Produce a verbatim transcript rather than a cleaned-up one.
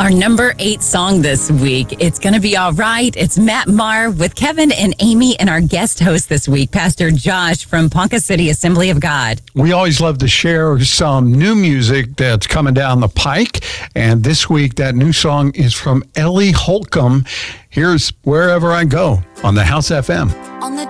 Our number eight song this week, It's Gonna Be All Right. It's Matt Maher with Kevin and Amy and our guest host this week, Pastor Josh from Ponca City Assembly of God. We always love to share some new music that's coming down the pike. And this week, that new song is from Ellie Holcomb. Here's Wherever I Go on the House F M. On the